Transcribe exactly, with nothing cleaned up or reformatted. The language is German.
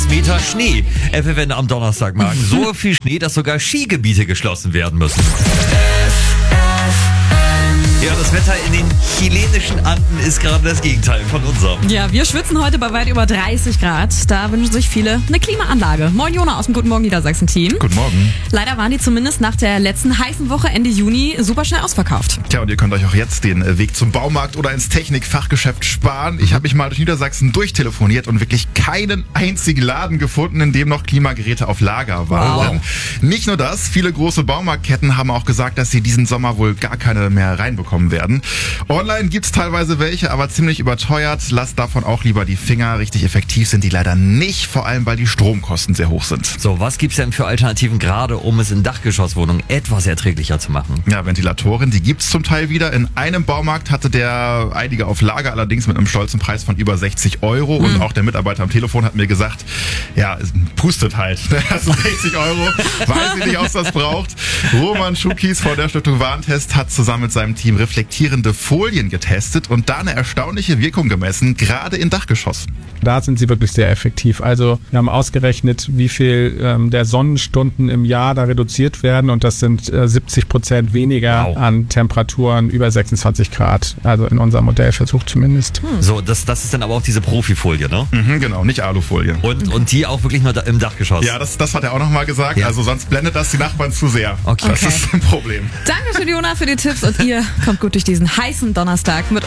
Meter Schnee. F F N am Donnerstagmorgen. So viel Schnee, dass sogar Skigebiete geschlossen werden müssen. Ja, das Wetter in den chilenischen Anden ist gerade das Gegenteil von unserem. Ja, wir schwitzen heute bei weit über dreißig Grad. Da wünschen sich viele eine Klimaanlage. Moin Jona aus dem Guten Morgen Niedersachsen-Team. Guten Morgen. Leider waren die zumindest nach der letzten heißen Woche Ende Juni super schnell ausverkauft. Tja, und ihr könnt euch auch jetzt den Weg zum Baumarkt oder ins Technikfachgeschäft sparen. Ich habe mich mal durch Niedersachsen durchtelefoniert und wirklich keinen einzigen Laden gefunden, in dem noch Klimageräte auf Lager waren. Wow. Nicht nur das, viele große Baumarktketten haben auch gesagt, dass sie diesen Sommer wohl gar keine mehr reinbekommen werden. Online gibt's teilweise welche, aber ziemlich überteuert. Lasst davon auch lieber die Finger. Richtig effektiv sind die leider nicht, vor allem weil die Stromkosten sehr hoch sind. So, was gibt's denn für Alternativen, gerade um es in Dachgeschosswohnungen etwas erträglicher zu machen? Ja, Ventilatoren, die gibt's zum Teil wieder. In einem Baumarkt hatte der einige auf Lager, allerdings mit einem stolzen Preis von über sechzig Euro. Mhm. Und auch der Mitarbeiter am Telefon hat mir gesagt, ja, es pustet halt. Also sechzig Euro, weiß ich nicht, ob es das braucht. Roman Schukis von der Stiftung Warentest hat zusammen mit seinem Team reflektierende Folien getestet und da eine erstaunliche Wirkung gemessen, gerade in Dachgeschossen. Da sind sie wirklich sehr effektiv. Also wir haben ausgerechnet, wie viel ähm, der Sonnenstunden im Jahr da reduziert werden und das sind äh, siebzig Prozent weniger wow. an Temperaturen über sechsundzwanzig Grad. Also in unserem Modellversuch zumindest. Hm. So, das, das ist dann aber auch diese Profifolie, ne? Mhm, genau, nicht Alufolie. Und, und die auch wirklich nur da im Dachgeschoss? Ja, das, das hat er auch nochmal gesagt. Ja. Also sonst blendet das die Nachbarn zu sehr. Okay. Das Okay. ist ein Problem. Danke schön, Jona, für die Tipps und ihr kommt gut durch diesen heißen Donnerstag mit